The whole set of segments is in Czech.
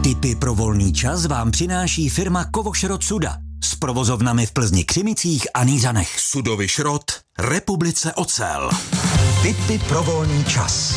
Tipy pro volný čas vám přináší firma Kovošrot Suda s provozovnami v Plzni, Křimicích a Nýřanech. Sudový šrot, Republice ocel. Tipy pro volný čas.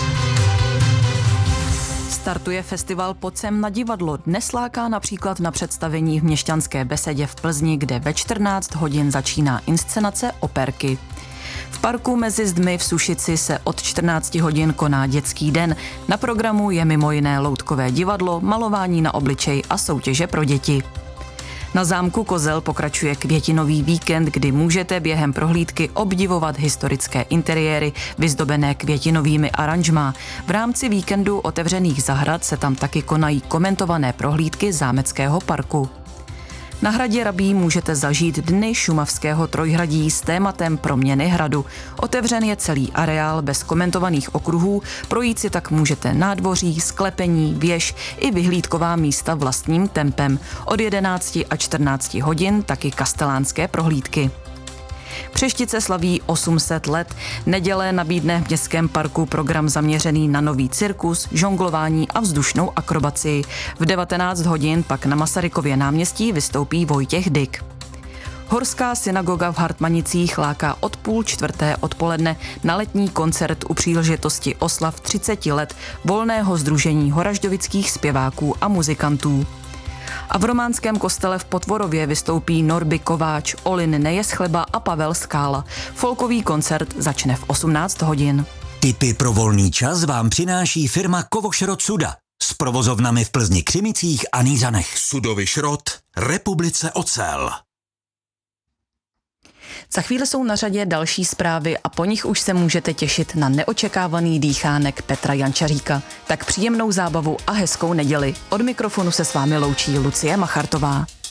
Startuje festival Pojď sem na divadlo. Dnes láká například na představení v Měšťanské besedě v Plzni, kde ve 14 hodin začíná inscenace Operky. V parku Mezi zdmi v Sušici se od 14 hodin koná dětský den. Na programu je mimo jiné loutkové divadlo, malování na obličej a soutěže pro děti. Na zámku Kozel pokračuje květinový víkend, kdy můžete během prohlídky obdivovat historické interiéry vyzdobené květinovými aranžmá. V rámci víkendu otevřených zahrad se tam taky konají komentované prohlídky zámeckého parku. Na hradě Rabí můžete zažít dny šumavského Trojhradí s tématem proměny hradu. Otevřen je celý areál bez komentovaných okruhů, projít si tak můžete nádvoří, sklepení, věž i vyhlídková místa vlastním tempem. Od 11 a 14 hodin taky kastelánské prohlídky. Přeštice slaví 800 let. Neděle nabídne v městském parku program zaměřený na nový cirkus, žonglování a vzdušnou akrobaci. V 19 hodin pak na Masarykově náměstí vystoupí Vojtěch Dyk. Horská synagoga v Hartmanicích láká od 3:30 odpoledne na letní koncert u příležitosti oslav 30 let volného sdružení horažďovických zpěváků a muzikantů. A v románském kostele v Potvorově vystoupí Norby Kováč, Olin Nejeschleba a Pavel Skála. Folkový koncert začne v 18 hodin. Tipy pro volný čas vám přináší firma Kovošrot Suda s provozovnami v Plzni, Křimicích a Nýřanech. Sudový šrot, Republice ocel. Za chvíli jsou na řadě další zprávy a po nich už se můžete těšit na neočekávaný dýchánek Petra Jančaříka. Tak příjemnou zábavu a hezkou neděli. Od mikrofonu se s vámi loučí Lucie Machartová.